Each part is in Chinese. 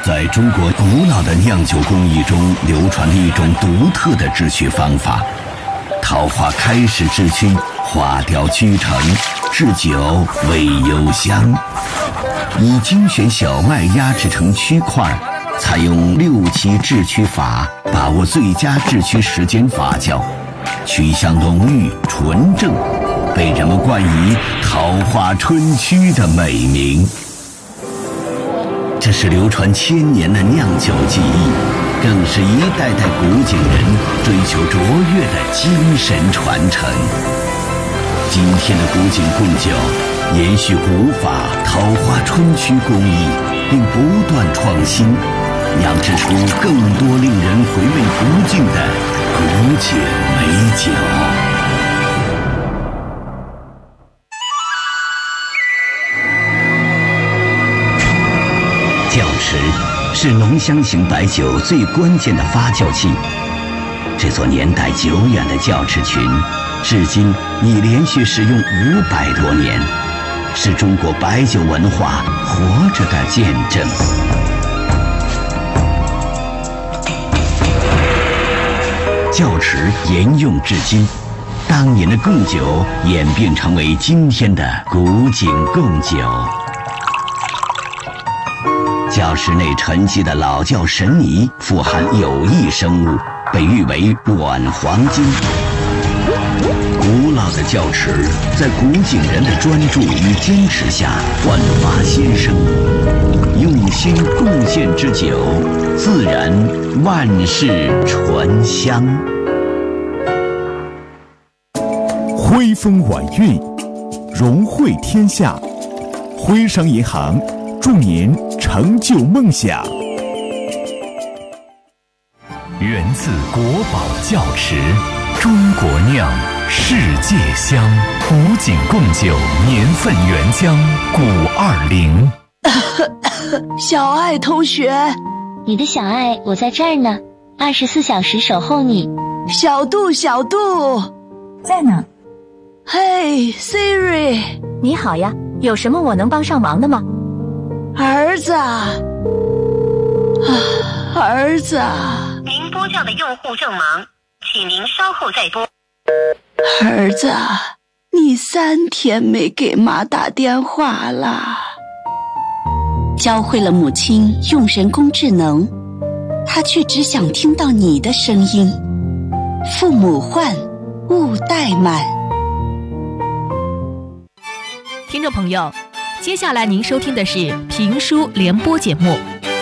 在中国古老的酿酒工艺中流传了一种独特的制曲方法。桃花开时制曲，花雕曲成，制酒味幽香。以精选小麦压制成曲块，采用6期制曲法，把握最佳制曲时间发酵，曲香浓郁纯正，被人们冠以桃花春曲的美名。这是流传1000年的酿酒技艺，更是一代代古井人追求卓越的精神传承。今天的古井贡酒延续古法桃花春曲工艺，并不断创新，酿制出更多令人回味不尽的古井美酒。窖池是浓香型白酒最关键的发酵器。这座年代久远的窖池群，至今已连续使用500多年，是中国白酒文化活着的见证。窖池沿用至今，当年的贡酒演变成为今天的古井贡酒。窖池内沉积的老窖神泥富含有益生物，被誉为软黄金。古老的窖池在古井人的专注与坚持下焕发新生，用心贡献之酒，自然万世醇香。 徽风晚韵，融汇天下。徽商银行祝您成就梦想。 源自国宝窖池，中国酿，世界香。古井贡酒年份原浆520。 小爱同学， 你的小爱，我在这儿呢，24小时守候你。 小杜，小杜， 在呢。 嘿 ，Siri， 你好呀，有什么我能帮上忙的吗？ 儿子，儿子， 您拨叫的用户正忙，请您稍后再拨。 儿子，你3天没给妈打电话了。 教会了母亲用人工智能，她却只想听到你的声音。父母唤，勿怠慢。 听众朋友，接下来您收听的是评书联播节目。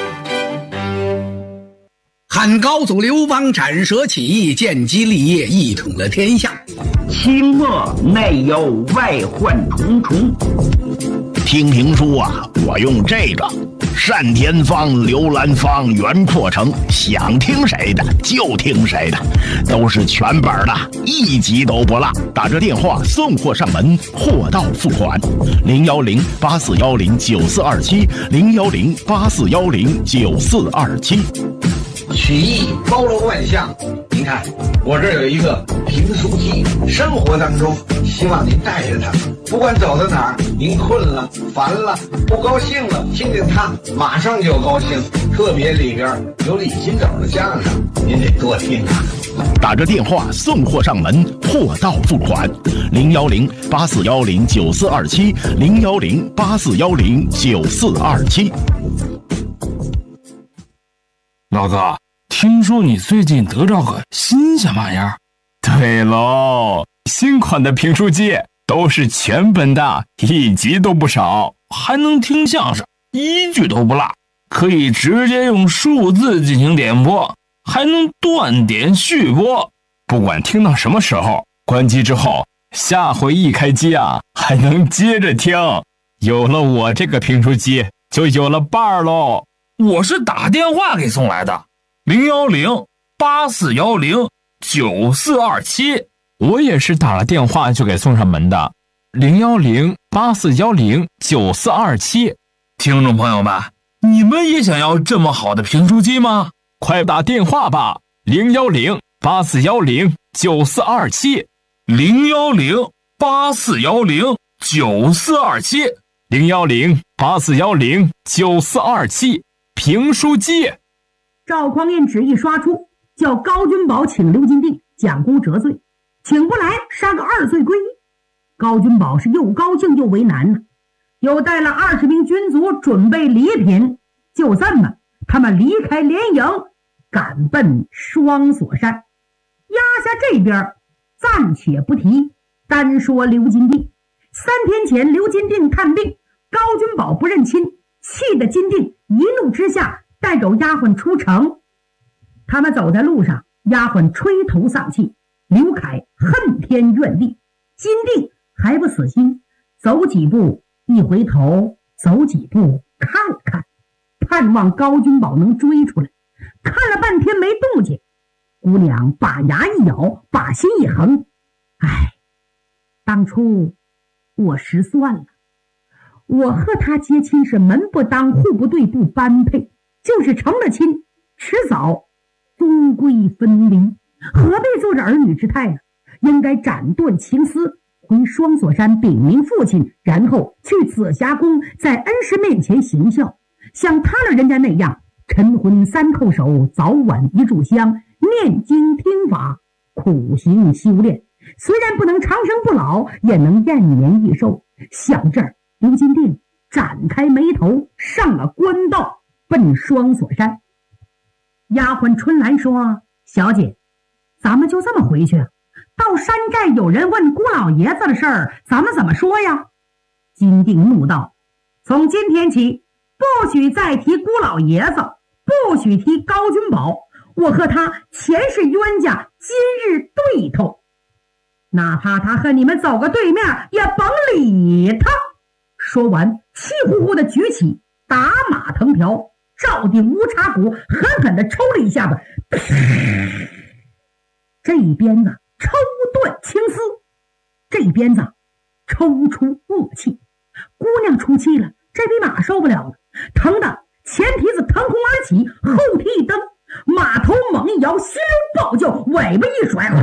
汉高祖刘邦斩蛇起义，建基立业，一统了天下。 清末内忧外患重重。 听评书啊，我用这个单田芳、刘兰芳、袁阔成，想听谁的就听谁的，都是全本的，一集都不落。打着电话送货上门，货到付款。010-8410-9427，010-8410-9427。 曲艺包罗万象，您看我这儿有一个评书机，生活当中希望您带着它，不管走到哪儿，您困了、烦了、不高兴了，听见它马上就高兴。特别里边有李金斗的相声，您得多听啊。 打着电话送货上门，货到付款。010-8410-9427，010-8410-9427。 老哥，听说你最近得着个新鲜玩意儿？ 对喽，新款的评书机都是全本的，一集都不少， 还能听相声，一句都不落，可以直接用数字进行点播，还能断点续播。 不管听到什么时候，关机之后，下回一开机啊，还能接着听。有了我这个评书机，就有了伴儿喽。 我是打电话给送来的，010-8410-9427。 我也是打了电话就给送上门的，010-8410-9427。 听众朋友们，你们也想要这么好的评书机吗？ 快打电话吧，010-8410-9427，010-8410-9427，010-8410-9427。 评书机。 赵匡胤旨意刷出，叫高君宝请刘金定讲功折罪，请不来杀个2罪归一。高君宝是又高兴又为难呢，又带了20名军卒准备礼品，就这么他们离开连营，赶奔双锁山。压下这边暂且不提，单说刘金定。3天前刘金定探病，高君宝不认亲，气得金定一怒之下带走丫鬟出城。他们走在路上，丫鬟垂头丧气，刘凯恨天怨地，金定还不死心，走几步一回头，走几步看看，盼望高君宝能追出来。看了半天没动静，姑娘把牙一咬，把心一横，哎，当初我失算了，我和他结亲是门不当户不对不般配，就是成了亲，迟早终归分离，何必做着儿女之态呢？应该斩断情丝，回双锁山禀明父亲，然后去紫霞宫在恩师面前行孝，像他了人家那样晨昏3叩首，早晚1炷香，念经听法，苦行修炼，虽然不能长生不老，也能延年益寿。想这儿，刘金定展开眉头，上了官道，奔双锁山。丫鬟春兰说：小姐，咱们就这么回去，到山寨有人问姑老爷子的事儿，咱们怎么说呀？金定怒道：从今天起，不许再提姑老爷子，不许提高君宝，我和他前世冤家，今日对头，哪怕他和你们走个对面，也甭理他。说完，气呼呼的举起打马藤条，照定乌叉骨，狠狠地抽了一下子，这一鞭子抽断青丝，这一鞭子抽出恶气。姑娘出气了，这匹马受不了了，疼得前蹄子腾空而起，后蹄一蹬，马头猛一摇，心中暴叫，尾巴一甩，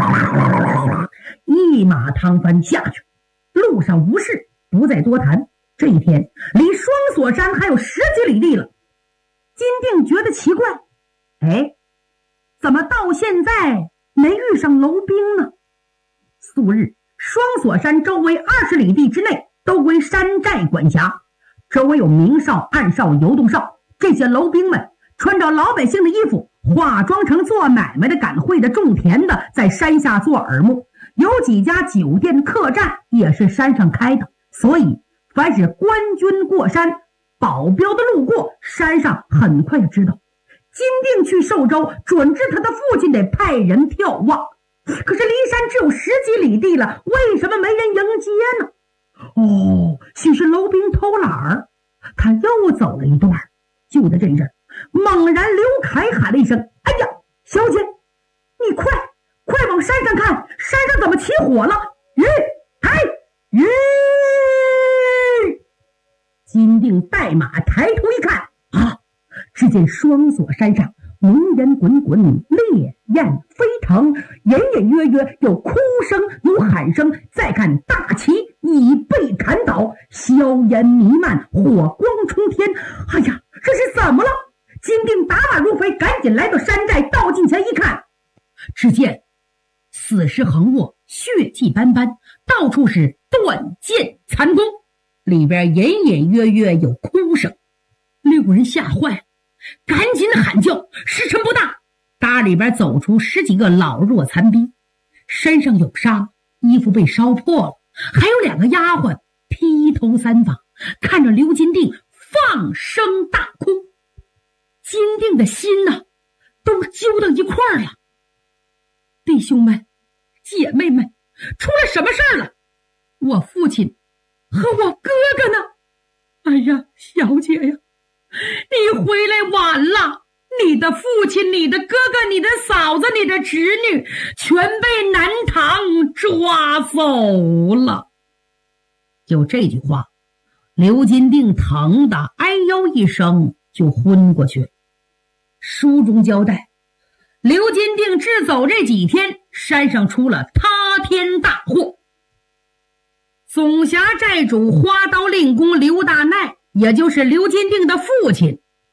一马趟翻下去。路上无事，不再多谈。这一天离双锁山还有10几里地了。金定觉得奇怪，哎，怎么到现在没遇上楼兵呢？素日双锁山周围20里地之内都归山寨管辖，周围有明哨、暗哨、游动哨，这些楼兵们穿着老百姓的衣服，化妆成做买卖的、赶会的、种田的，在山下做耳目。有几家酒店、客栈也是山上开的，所以凡是官军过山，保镖的路过，山上很快就知道。金定去寿州，准知他的父亲得派人眺望，可是离山只有10几里地了，为什么没人迎接呢？哦，许是楼兵偷懒儿。他又走了一段，就在这阵儿，猛然刘凯喊了一声：哎呀，小姐，你快往山上看，山上怎么起火了？金定带马抬头一看，啊，只见双锁山上浓烟滚滚，烈焰飞腾，隐隐约约有哭声，有喊声。再看大旗已被砍倒，硝烟弥漫，火光冲天。哎呀，这是怎么了？金定打马如飞，赶紧来到山寨，到近前一看，只见死尸横卧，血迹斑斑，到处是断剑残弓，里边隐隐约约有哭声。6人吓坏了，赶紧喊叫。时辰不大，大里边走出10几个老弱残兵，身上有伤，衣服被烧破了，还有2个丫鬟披头散发，看着刘金定放声大哭。金定的心呢，都揪到一块儿了。弟兄们，姐妹们，出了什么事儿了？我父亲和我哥哥呢？哎呀，小姐呀，你回来晚了，你的父亲、你的哥哥、你的嫂子、你的侄女全被南唐抓走了。就这句话，刘金定疼得哎呦一声就昏过去。书中交代，刘金定治走这几天，山上出了塌天大祸。总辖寨主花刀令公刘大奈，也就是刘金定的父亲，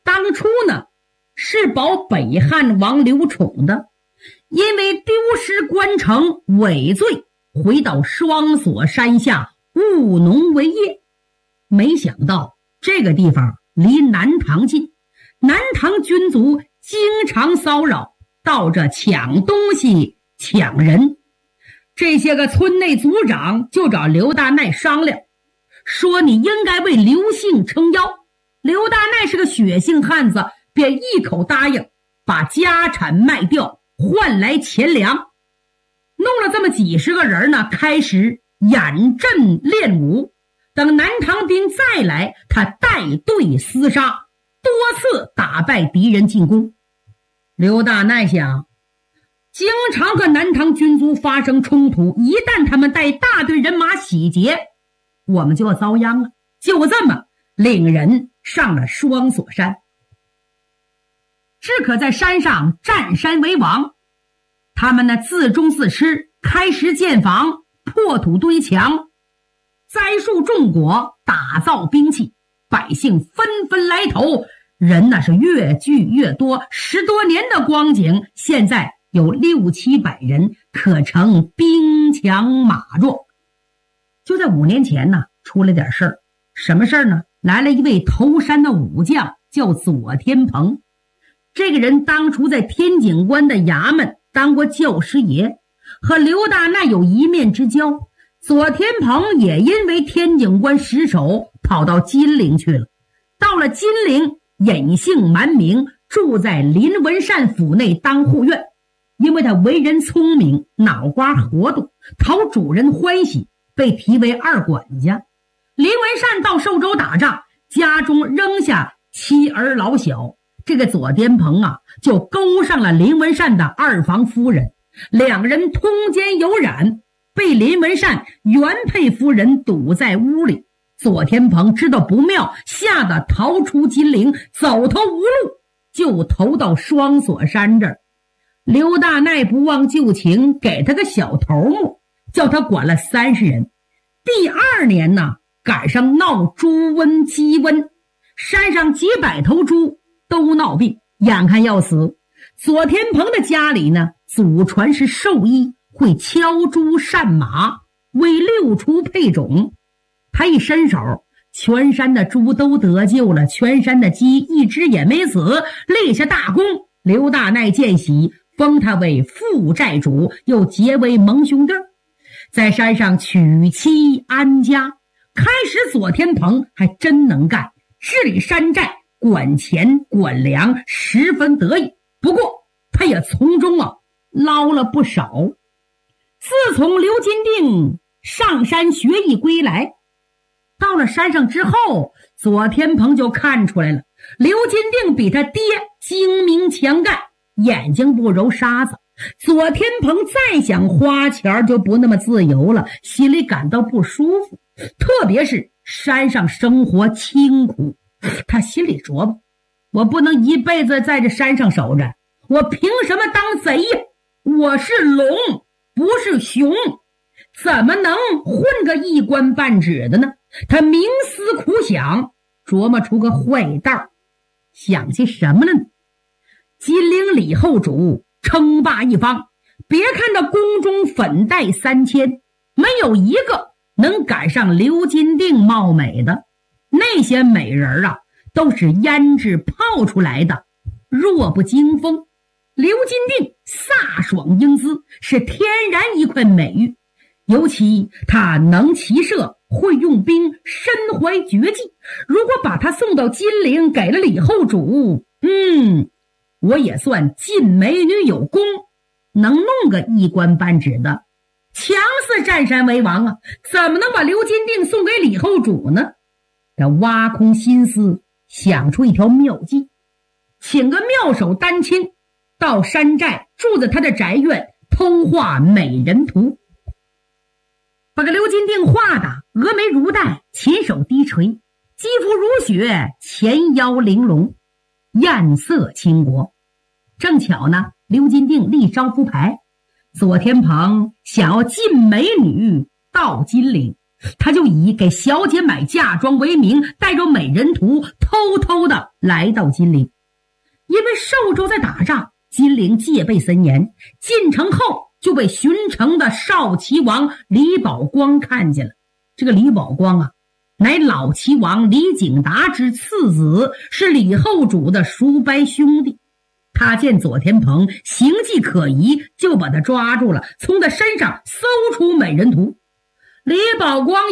当初呢是保北汉王刘宠的，因为丢失关城伪罪，回到双锁山下务农为业。没想到这个地方离南唐近，南唐军卒经常骚扰，到这抢东西抢人。这些个村内族长就找刘大鼐商量，说你应该为刘姓撑腰。刘大鼐是个血性汉子，便一口答应，把家产卖掉换来钱粮。弄了这么几十个人呢，开始演阵练武。等南唐兵再来，他带队厮杀，多次打败敌人进攻。刘大鼐想，经常和南唐军卒发生冲突，一旦他们带大队人马洗劫，我们就要遭殃了。就这么领人上了双锁山。只可在山上占山为王，他们呢自种自吃，开石建房，破土堆墙，栽树种果，打造兵器，百姓纷纷来投，人那是越聚越多。10多年的光景，现在有600、700人，可成兵强马壮。就在5年前呢，出了点事儿。什么事儿呢？来了一位投山的武将，叫左天鹏。这个人当初在天井关的衙门当过教师爷，和刘大鼐有一面之交。左天鹏也因为天井关失守，跑到金陵去了。到了金陵，隐姓蛮名，住在林文善府内当护院。因为他为人聪明，脑瓜活动，讨主人欢喜，被提为二管家。林文善到寿州打仗，家中扔下妻儿老小，这个左天鹏啊，就勾上了林文善的二房夫人，两人通奸有染，被林文善原配夫人堵在屋里。左天鹏知道不妙，吓得逃出金陵，走投无路，就投到双锁山这儿。刘大鼐不忘旧情，给他个小头目，叫他管了30人。第2年呢，赶上闹猪瘟鸡瘟，山上几百头猪都闹病，眼看要死。左天鹏的家里呢，祖传是兽医，会敲猪善马，为6畜配种。他一伸手，全山的猪都得救了，全山的鸡一只也没死，立下大功。刘大鼐见喜，封他为副寨主，又结为盟兄弟，在山上娶妻安家。开始左天鹏还真能干，治理山寨，管钱管粮，十分得意。不过他也从中捞了不少。自从刘金定上山学艺归来，到了山上之后，左天鹏就看出来了，刘金定比他爹精明强干，眼睛不揉沙子。左天鹏再想花钱就不那么自由了，心里感到不舒服。特别是山上生活清苦，他心里琢磨，我不能一辈子在这山上守着，我凭什么当贼呀？我是龙，不是熊，怎么能混个一官半职的呢？他冥思苦想，琢磨出个坏道。想起什么了呢？金陵李后主称霸一方，别看这宫中粉黛3000，没有一个能赶上刘金定貌美的。那些美人啊，都是胭脂泡出来的，弱不禁风。刘金定飒爽英姿，是天然一块美玉。尤其他能骑射，会用兵，身怀绝技。如果把他送到金陵，给了李后主，我也算进美女有功，能弄个一官半职的。强似占山为王啊，怎么能把刘金定送给李后主呢？他挖空心思想出一条妙计，请个妙手丹青到山寨，住在他的宅院，偷画美人图，把个刘金定画的峨眉如黛，琴手低垂，肌肤如雪，前腰玲珑，艳色倾国。正巧呢，刘金定立招夫牌，左天鹏想要进美女到金陵， 他就以给小姐买嫁妆为名，带着美人图偷偷的来到金陵。因为寿州在打仗，金陵戒备森严，进城后就被巡城的少齐王李宝光看见了。这个李宝光啊，乃老齐王李景达之次子，是李后主的叔伯兄弟。他见左田鹏行迹可疑，就把他抓住了，从他身上搜出美人图。李宝光